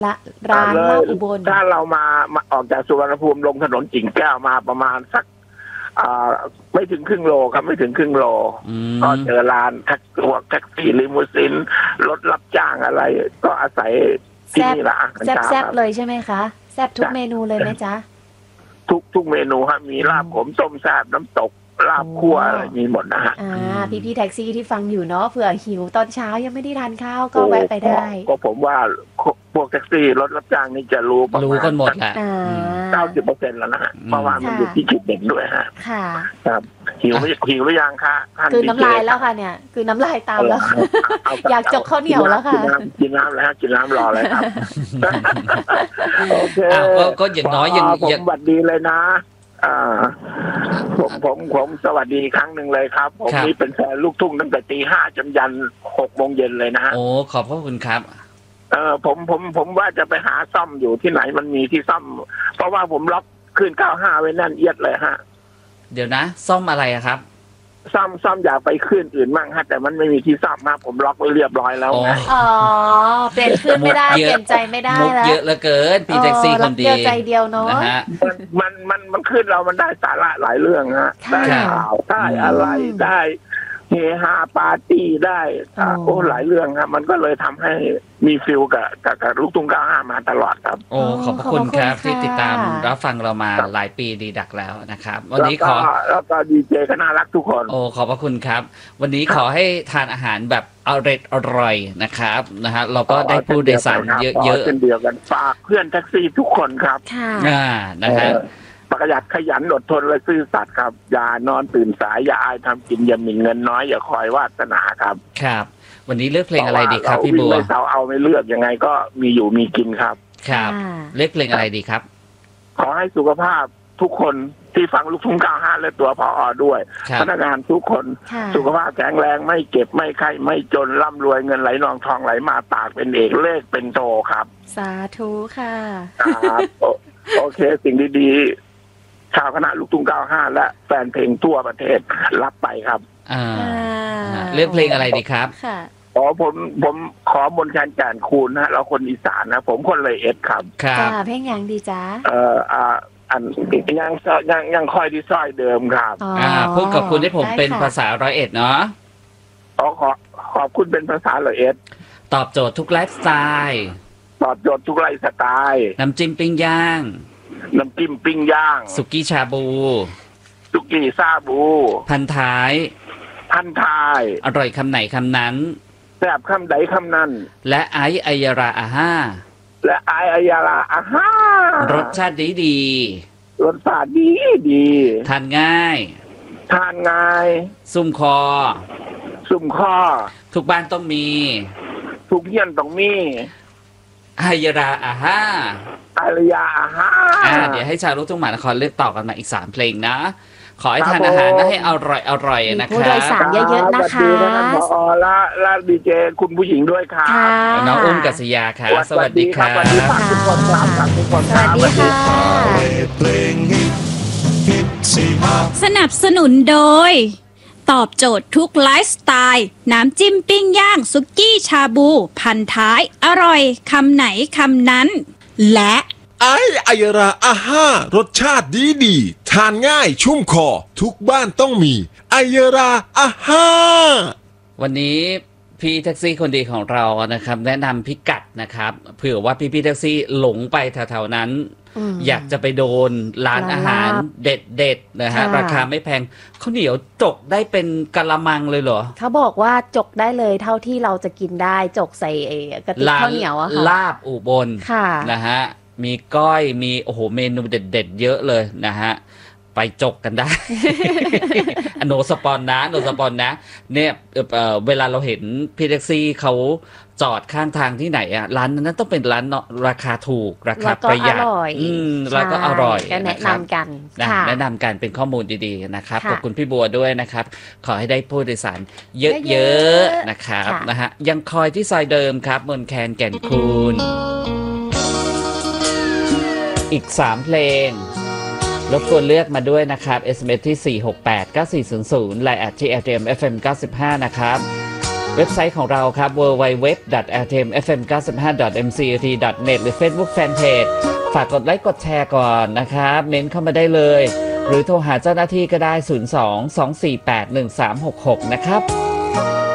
ละร้านลาบอุบลถ้าเรามาออกจากสุวรรณภูมิลงถนนกิ่งแก้วมาประมาณสักไม่ถึงครึ่งโลครับไม่ถึงครึ่งโลก็เจอร้านแท็กซี่ลิมูซินรถรับจ้างอะไรก็อาศัยที่นี่ละแซ่บเลยใช่ไหมคะแซ่บทุกเมนูเลยไหมจ๊ะทุกเมนูครับมีลาบขมต้มแซ่บน้ำตกลาบคั่วอะไรมีหมดนะฮะพี่แท็กซี่ที่ฟังอยู่เนาะเผื่อหิวตอนเช้ายังไม่ได้ทานข้าวก็แวะไปได้ก็ผมว่าพวกแท็กซี่รถรับจ้างนี่จะรู้กันหมดแหละ 90%แล้วนะฮะเพราะว่ามันอยู่ที่คิดเด็กด้วยฮะค่ะครับหิวหรือยังคะคือน้ำลายแล้วค่ะเนี่ยคือน้ำลายตามแล้วอยากจกข้าวเหนียวแล้วค่ะกินน้ำแล้วกินน้ำรอเลยครับโอเคก็อย่างน้อยยังผมสวัสดีเลยนะผมสวัสดีครั้งหนึ่งเลยครับผมนี่เป็นแฟนลูกทุ่งตั้งแต่ตี 5จนยัน 6 โมงเย็นเลยนะฮะโอ้ขอบพระคุณครับผมว่าจะไปหาซ่อมอยู่ที่ไหนมันมีที่ซ่อมเพราะว่าผมล็อกคืน95ไว้นั่นเอียดเลยฮะเดี๋ยวนะซ่อมอะไรครับซ่อมอยากไปคืนอื่นมั่งฮะแต่มันไม่มีที่ซ่อมมาผมล็อกไว้เรียบร้อยแล้วไงเปลี่ยนคืนไม่ได้เปลี่ยนใจไม่ได้แล้วเยอะเหลือเกินพี่แท็กซี่คนดีใจเดียวเนาะมันขึ้นเรามันได้สาระหลายเรื่องฮะได้ข่าวได้อะไรได้เฮฮาปาร์ตี้ได้หลายเรื่องครับมันก็เลยทำให้มีฟิลกับลูกทุ่ง95มาตลอดครับโอ้ขอบคุณครับที่ติดตามรับฟังเรามาหลายปีดีดักแล้วนะครับวันนี้แล้วก็ดีเจก็น่ารักทุกคนโอ้ขอบพระคุณครับวันนี้ขอให้ทานอาหารแบบอร่อยนะครับนะฮะเราก็ได้ผู้โดยสารเยอะๆเช่นเดียวกันฝากเพื่อนแท็กซี่ทุกคนครับนะครับประหยัดขยันอดทนและซื่อสัตย์ครับอย่านอนตื่นสายอย่าอายทำกินอย่าหมิ่นเงินน้อยอย่าคอยวาสนาครับครับวันนี้เลือกเพลงอะไรดีครับพี่บัวไม่เอาไม่เลือกยังไงก็มีอยู่มีกินครับครับเลือกเพลงอะไรดีครับขอให้สุขภาพทุกคนที่ฟังลูกทุ่ง95และตัวผอด้วยพนักงานทุกคนสุขภาพแข็งแรงไม่เก็บไม่ไข้ไม่จนร่ำรวยเงินไหลนองทองไหลมาปากเป็นเอกเลขเป็นโทครับสาธุค่ะครับโอเคสิ่งดีๆชาวคณะลูกทุ่ง95และแฟนเพลงทั่วประเทศรับไปครับเลือกเพลงอะไรดีครับผมขอมนต์แคนแก่นคูณนะเราคนอีสานนะผมคนเลยครับจ้าเพลงยังดีจ้าอันยังคอยดีซ้อยเดิมครับพูดกับคุณให้ผมเป็นภาษา101เนาะขอบคุณเป็นภาษา101 ตอบโจทย์ทุกไลฟ์สไตล์ตอบโจทย์ทุกไลฟ์สไตล์น้ำจิ้มปิ้งย่างสุกี้ชาบูสุกี้ซาบูพันท้ายอร่อยคำไหนคำนั้นแซ่บคำไหนคำนั้นและไอซ์อัยราอาห้ารสชาติดีรสชาติดีทานง่ายซุ่มคอทุกบ้านต้องมีทุกเฮียนต้องมีอัยราอาห้าเดี๋ยวให้ชาวลูกทุ่งมหานครเลือกต่อกันมาอีก3เพลงนะขอให้ทานอาหารให้อร่อยนะครับผู้โดยสารเยอะๆนะคะและดีเจคุณผู้หญิงด้วยค่ะน้องอุ้มกัศยาค่ะสวัสดีครับสวัสดีค่ะสนับสนุนโดยตอบโจทย์ทุกไลฟ์สไตล์น้ำจิ้มปิ้งย่างสุกี้ชาบูพันท้ายอร่อยคำไหนคำนั้นและไออัยราอาห้ารสชาติดีทานง่ายชุ่มคอทุกบ้านต้องมีอัยราอาห้าวันนี้พี่แท็กซี่คนดีของเรานะครับแนะนำพิกัดนะครับเผื่อว่าพี่แท็กซี่หลงไปแถวๆนั้นอยากจะไปโดนร้านอาหารเด็ดๆนะฮะราคาไม่แพงข้าวเหนียวจกได้เป็นกะละมังเลยเหรอเขาบอกว่าจกได้เลยเท่าที่เราจะกินได้จกใส่กระติกข้าวเหนียวอะค่ะลาบอุบลนะฮะมีก้อยมีโอ้โหเมนูเด็ดๆเยอะเลยนะฮะไปจกกันได้ โนสปอนนะเนี่ยเวลาเราเห็นพี่แท็กซี่เขาจอดข้างทางที่ไหนอ่ะร้านนั้นต้องเป็นร้านราคาถูกราคาประหยัดแล้วก็อร่อยก็แนะนำกันแนะนำกันเป็นข้อมูลดีๆนะครับขอบคุณพี่บัวด้วยนะครับขอให้ได้ผู้โดยสารเยอะๆนะครับนะฮะยังคอยที่ซอยเดิมครับมนแคนแก่นคูณอีก3เพลงรบกวนเลือกมาด้วยนะครับ SMS ที่4689400 ไลน์@TFM FM 95นะครับเว็บไซต์ของเราครับ www.rtmfm95.mcat.net หรือ Facebook Fanpage ฝากกดไลค์กดแชร์ก่อนนะครับเม้นเข้ามาได้เลยหรือโทรหาเจ้าหน้าที่ก็ได้ 02-248-1366 นะครับ